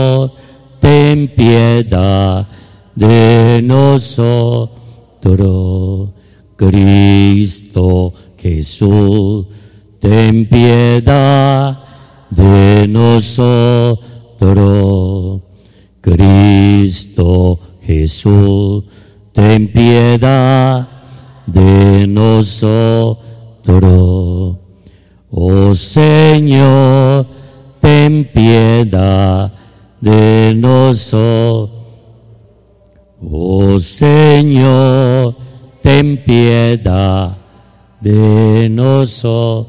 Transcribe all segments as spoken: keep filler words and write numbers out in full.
ten piedad de nosotros. Cristo Jesús, ten piedad de nosotros. Cristo Jesús, ten piedad de nosotros. Oh Señor, ten piedad de nosotros. Oh Señor, ten piedad de nosotros.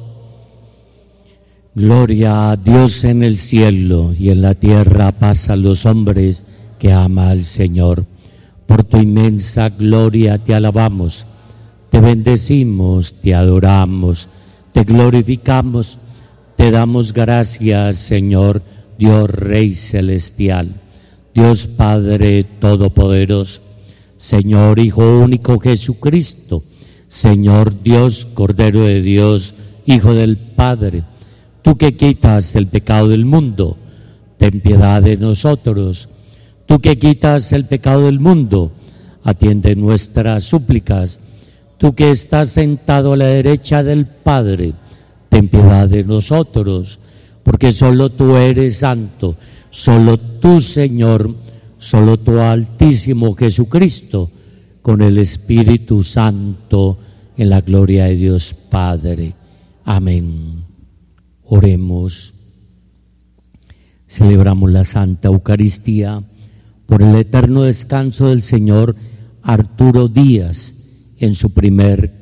Gloria a Dios en el cielo y en la tierra paz a los hombres que ama al Señor. Por tu inmensa gloria te alabamos, te bendecimos, te adoramos, te glorificamos, te damos gracias, Señor, Dios Rey Celestial, Dios Padre Todopoderoso, Señor Hijo único Jesucristo, Señor Dios, Cordero de Dios, Hijo del Padre, tú que quitas el pecado del mundo, ten piedad de nosotros. Tú que quitas el pecado del mundo, atiende nuestras súplicas. Tú que estás sentado a la derecha del Padre, ten piedad de nosotros, porque solo tú eres santo, solo tú, Señor, solo tú, Altísimo Jesucristo, con el Espíritu Santo, en la gloria de Dios Padre. Amén. Oremos. Celebramos la Santa Eucaristía por el eterno descanso del señor Arturo Díaz en su primer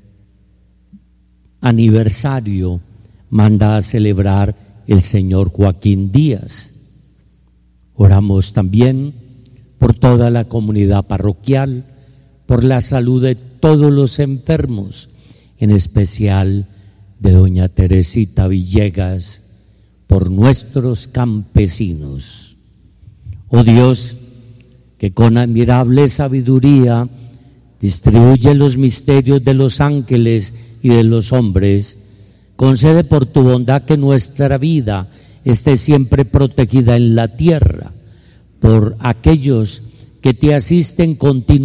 aniversario. Manda a celebrar el señor Joaquín Díaz. Oramos también por toda la comunidad parroquial, por la salud de todos los enfermos, en especial de doña Teresita Villegas, por nuestros campesinos. Oh Dios, que con admirable sabiduría distribuye los misterios de los ángeles y de los hombres, concede por tu bondad que nuestra vida esté siempre protegida en la tierra, por aquellos que te asisten continuamente